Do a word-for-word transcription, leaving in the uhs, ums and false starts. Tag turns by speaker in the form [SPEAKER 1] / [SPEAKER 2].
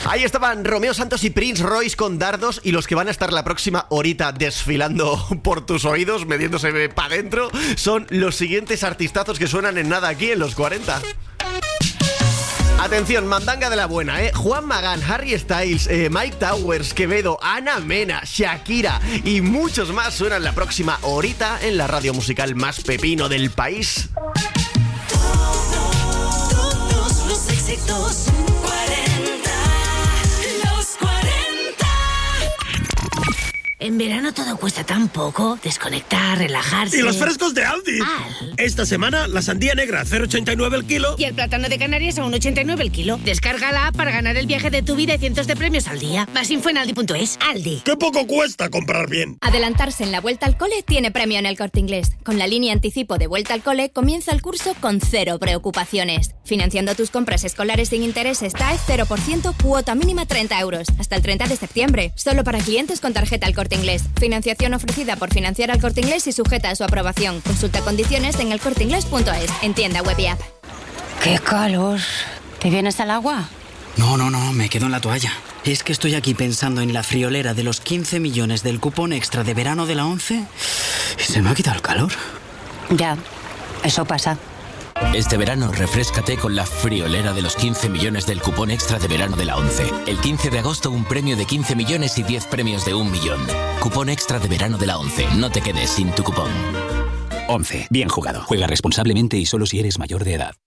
[SPEAKER 1] Ahí estaban Romeo Santos y Prince Royce con Dardos, y los que van a estar la próxima horita desfilando por tus oídos, metiéndose para adentro, son los siguientes artistazos que suenan en nada aquí en los cuarenta. Atención, mandanga de la buena, ¿eh? Juan Magán, Harry Styles, eh, Mike Towers, Quevedo, Ana Mena, Shakira y muchos más suenan la próxima horita en la radio musical más pepino del país.
[SPEAKER 2] Todos los éxitos cuarenta, los cuarenta.
[SPEAKER 3] En verano todo cuesta tan poco. Desconectar, relajarse.
[SPEAKER 4] Y los frescos de Aldi.
[SPEAKER 3] Al.
[SPEAKER 4] Esta semana la sandía negra a cero coma ochenta y nueve el kilo.
[SPEAKER 3] Y el plátano de Canarias a uno coma ochenta y nueve el kilo. Descarga la app para ganar el viaje de tu vida y cientos de premios al día. Más info en aldi punto es. Aldi.
[SPEAKER 4] ¡Qué poco cuesta comprar bien!
[SPEAKER 5] Adelantarse en la Vuelta al Cole tiene premio en El Corte Inglés. Con la línea anticipo de Vuelta al Cole comienza el curso con cero preocupaciones. Financiando tus compras escolares sin intereses T A E cero por ciento, cuota mínima treinta euros. Hasta el treinta de septiembre. Solo para clientes con tarjeta El Corte Inglés. Financiación ofrecida por Financiar al Corte Inglés y sujeta a su aprobación. Consulta condiciones en el corte inglés punto es. En tienda web y app.
[SPEAKER 6] ¡Qué calor! ¿Te vienes al agua?
[SPEAKER 7] No, no, no, me quedo en la toalla. Es que estoy aquí pensando en la friolera de los quince millones del cupón extra de verano de la ONCE y se me ha quitado el calor.
[SPEAKER 6] Ya, eso pasa.
[SPEAKER 8] Este verano refréscate con la friolera de los quince millones del cupón extra de verano de la ONCE. El quince de agosto un premio de quince millones y diez premios de un millón. Cupón extra de verano de la ONCE. No te quedes sin tu cupón.
[SPEAKER 9] ONCE. Bien jugado. Juega responsablemente y solo si eres mayor de edad.